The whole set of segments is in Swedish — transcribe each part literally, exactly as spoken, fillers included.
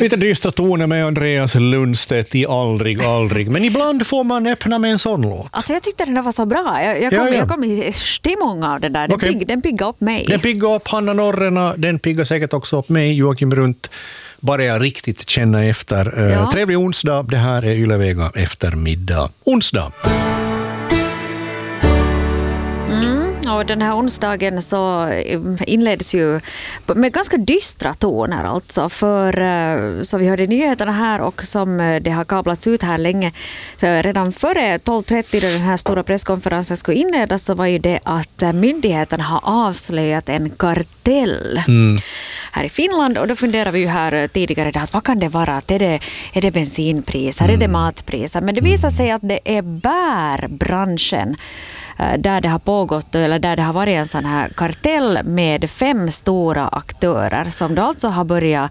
Lite dystra toner med Andreas Lundstedt i Aldrig, aldrig. Men ibland får man öppna med en sån låt. Alltså jag tyckte den där var så bra. Jag, jag, kom, Ja, ja. jag kom i stämning av den där. Den, Okej. pigg, den piggade upp mig. Den piggar upp Hanna Norrena, den piggar säkert också upp mig, Joakim Runt. Bara jag riktigt känna efter. Ja. Uh, trevlig onsdag, det här är Ylevega eftermiddag. Onsdag. Och den här onsdagen så inleds ju med ganska dystra toner alltså, för så vi hörde nyheterna här och som det har kablats ut här länge redan före tolv trettio då den här stora presskonferensen skulle inledas, så var ju det att myndigheterna har avslöjat en kartell mm. här i Finland, och då funderar vi ju här tidigare att vad kan det vara, att är det, är det bensinpriser, mm. är det matpriser, men det visar sig att det är bärbranschen där det har pågått eller där det har varit en sån här kartell med fem stora aktörer som då alltså har börjat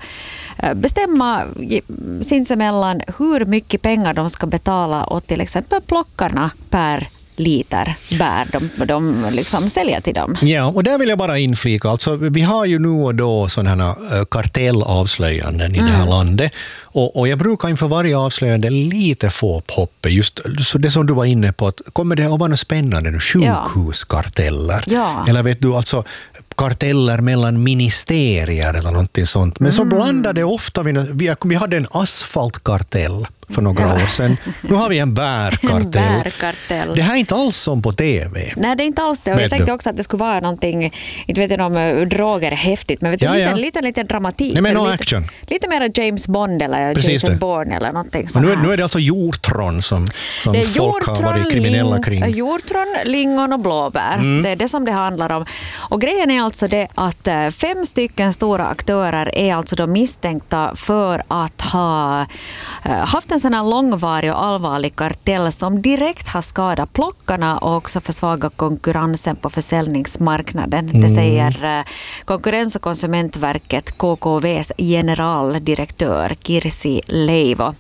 bestämma sinsemellan hur mycket pengar de ska betala åt till exempel plockarna per liter bär de, de liksom säljer till dem. Ja, och där vill jag bara inflika. Alltså, vi har ju nu och då sådana här kartellavslöjanden i mm. det här landet. Och, och jag brukar inför varje avslöjande lite få poppe. Just så det som du var inne på, att kommer det att vara något spännande nu? Sjukhuskarteller. Ja. Eller vet du, alltså karteller mellan ministerier eller någonting sånt. Men så Mm. blandar det ofta. Vi, vi hade en asfaltkartell för några Ja. år sedan. Nu har vi en bärkartell. En bärkartell. Det här är inte alls som på tv. Nej, det är inte alls det. Och jag Vet tänkte du? också att det skulle vara någonting, inte vet jag om droger är häftigt, men vet du, Ja, lite, ja. lite, lite dramatik. Nej, men no lite, action. lite mer James Bond eller Precis Jason det. Bourne eller någonting Och sånt nu, är, här. nu är det alltså hjortron som, som Det är folk har varit hjortron, kriminella ling, kring. hjortron, lingon och blåbär. Mm. Det är det som det handlar om. Och grejen är alltså det att eh, fem stycken stora aktörer är alltså då misstänkta för att ha eh, haft en sån här långvarig och allvarlig kartell som direkt har skadat plockarna och också försvagat konkurrensen på försäljningsmarknaden. Mm. Det säger eh, Konkurrens- och konsumentverket K K V:s generaldirektör Kirsi Leivo.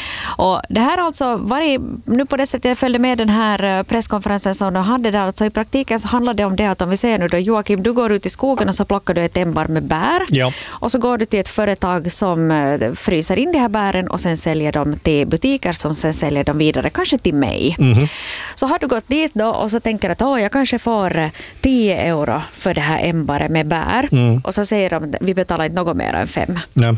Och det här alltså varit, nu på det sättet jag följde med den här presskonferensen som de hade där, alltså i praktiken så handlar det om det att om vi säger nu då Joakim, du går ut i skogen och så plockar du ett ämbar med bär Ja. och så går du till ett företag som eh, fryser in de här bären och sen säljer dem till butiker som sen säljer dem vidare, kanske till mig. Mm. Så har du gått dit då och så tänker att åh, jag kanske får eh, tio euro för det här ämbaret med bär Mm. och så säger de vi betalar inte något mer än fem. Ja.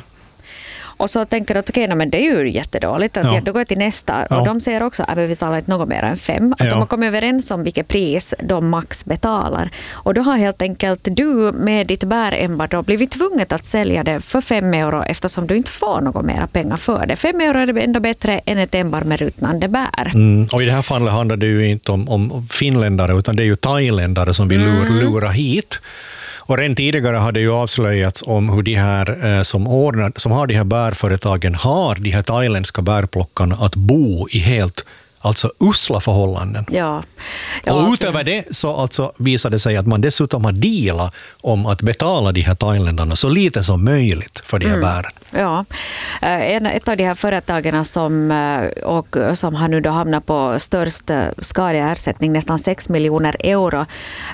Och så tänker att okej, okay, men det är ju jättedåligt. Att Ja. ja. Då går jag till nästa. Ja. Och de säger också att vi betalar inte något mer än fem. Att Ja. de har kommit överens om vilket pris de max betalar. Och då har helt enkelt du med ditt bärämbar då blivit tvunget att sälja det för fem euro eftersom du inte får något mer pengar för det. Fem euro är det ändå bättre än ett ämbar med ruttnande bär. Mm. Och i det här fallet handlar det ju inte om, om finländare utan det är ju thailändare som vill lura, lura hit. Och redan tidigare hade ju avslöjats om hur de här eh, som, ordnar, som har de här bärföretagen har de här thailändska bärplockarna att bo i helt alltså usla förhållanden. Ja. Ja, och alltså. utöver det så alltså visade det sig att man dessutom har dealat om att betala de här thailändarna så lite som möjligt för de här mm. bären. Ja, en, ett av de här företagen som, och, som har nu då hamnat på störst skadeersättning, nästan sex miljoner euro,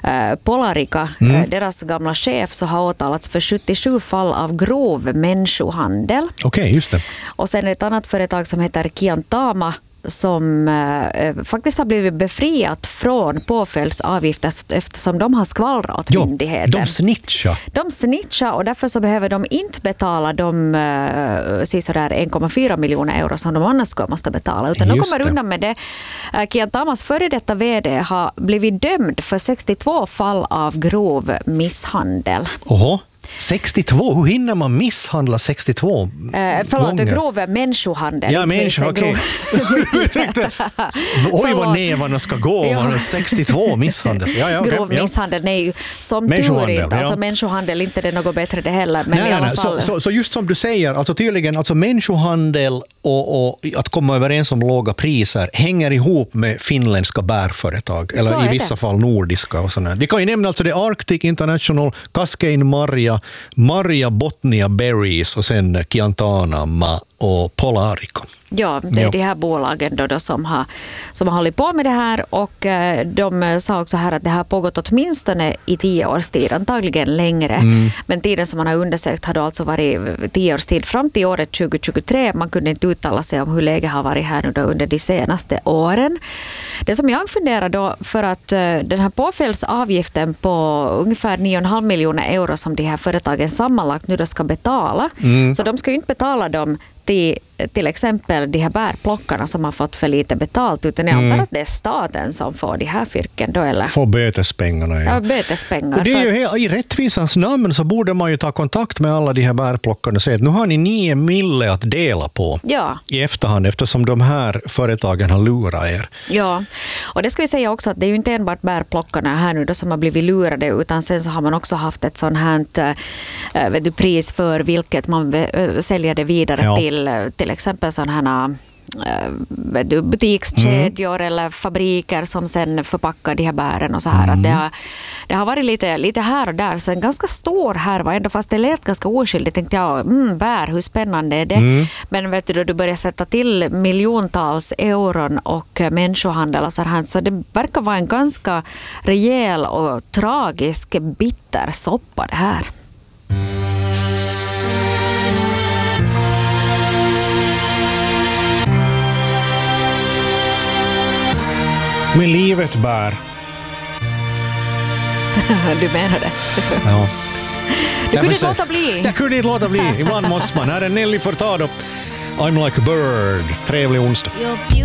Polarica, mm. deras gamla chef, så har åtalats för sjuttiosju fall av grov människohandel. Okej, okay, just det. Och sen ett annat företag som heter Kiantama som eh, faktiskt har blivit befriat från påföljdsavgifter eftersom de har skvallrat åt jo, myndigheten. De snitchar. De snitchar och därför så behöver de inte betala de eh, sådär en komma fyra miljoner euro som de annars skulle måste betala. Utan de kommer undan med det. Eh, Kiantamas före detta vd har blivit dömd för sextiotvå fall av grov misshandel. Oho. sextiotvå, hur hinner man misshandla sextiotvå eh, Förlåt, gånger? grov människohandel. Ja, människa, okej. Okay. Oj, vad nävarna ska gå om man har sextiotvå misshandel. Ja, ja, okay. Grov misshandel, nej. Som tur inte. Alltså ja. Människohandel, inte det något bättre det heller. Men nej, i alla nej, fall. Så, så, så just som du säger, alltså tydligen, alltså människohandel och, och att komma överens om låga priser hänger ihop med finländska bärföretag. Eller i vissa det. fall nordiska och sådär. Vi kan ju nämna alltså det Arctic International, Cascade Marja, Marja Botnia Berries och sen Kiantana Ma och Polarico. Ja, det är Ja. de här bolagen då, då som, har, som har hållit på med det här, och eh, de sa också här att det har pågått åtminstone i tio års tid, antagligen längre. Mm. Men tiden som man har undersökt har då alltså varit tio års tid fram till året tjugo tjugotre. Man kunde inte uttala sig om hur läget har varit här nu då under de senaste åren. Det som jag funderar då, för att eh, den här påföljdsavgiften på ungefär nio komma fem miljoner euro som de här företagen sammanlagt nu då ska betala, mm. så de ska ju inte betala dem till, till exempel de här bärplockarna som har fått för lite betalt, utan jag antar mm. att det är staten som får de här fyrken då, eller? Får bötespengarna, ja. Ja, bötespengar. Och det är ju helt, i rättvisans namn så borde man ju ta kontakt med alla de här bärplockarna och säga att nu har ni nio mille att dela på ja. i efterhand, eftersom de här företagen har lurat er. Ja, och det ska vi säga också att det är ju inte enbart bärplockarna här nu då som har blivit lurade, utan sen så har man också haft ett sånt här äh, vet du, pris för vilket man äh, säljer det vidare ja. till till exempel sådana här butikskedjor mm. eller fabriker som sen förpackar de här bären och så här. Mm. Att det, har, det har varit lite, lite här och där. Så en ganska stor härva, ändå fast det lät ganska oskyldigt. Tänkte jag, mm, bär, hur spännande är det? Mm. Men vet du, då du börjar sätta till miljontals euron och människohandel och så här, så det verkar vara en ganska rejäl och tragisk bitter soppa det här. Men livet bär. Du menar det? Ja. Du kunde inte låta bli. Jag kunde inte låta bli. Ibland måste man. Här är Nelly Furtado. I'm like a bird. Trevlig onsdag.